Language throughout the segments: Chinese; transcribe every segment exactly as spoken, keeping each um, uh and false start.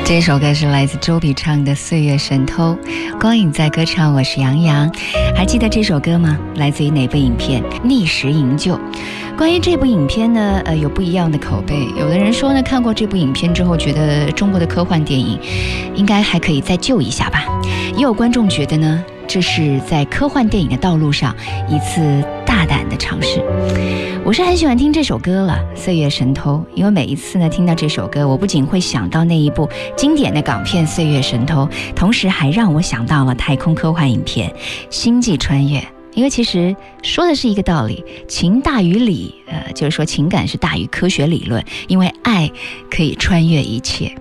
这首歌是来自周笔畅的《岁月神偷》，光影在歌唱，我是杨洋。还记得这首歌吗？来自于哪部影片？逆时营救。关于这部影片呢，呃，有不一样的口碑。有的人说呢，看过这部影片之后，觉得中国的科幻电影应该还可以再救一下吧。也有观众觉得呢，这是在科幻电影的道路上一次大胆的尝试。我是很喜欢听这首歌了，《岁月神偷》，因为每一次呢听到这首歌，我不仅会想到那一部经典的港片《岁月神偷》，同时还让我想到了太空科幻影片《星际穿越》。因为其实说的是一个道理，情大于理，呃，就是说情感是大于科学理论，因为爱可以穿越一切。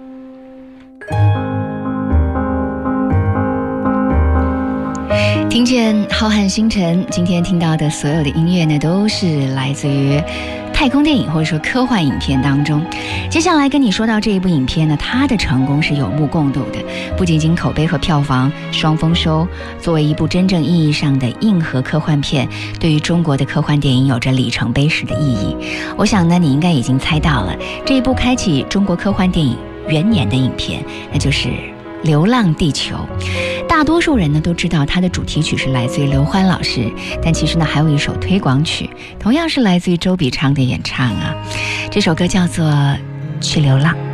听见浩瀚星辰，今天听到的所有的音乐呢，都是来自于太空电影或者说科幻影片当中。接下来跟你说到这一部影片呢，它的成功是有目共睹的，不仅仅口碑和票房双丰收，作为一部真正意义上的硬核科幻片，对于中国的科幻电影有着里程碑式的意义。我想呢，你应该已经猜到了，这一部开启中国科幻电影元年的影片，那就是《流浪地球》。大多数人呢都知道它的主题曲是来自于刘欢老师，但其实呢还有一首推广曲，同样是来自于周笔畅的演唱啊。这首歌叫做《去流浪》。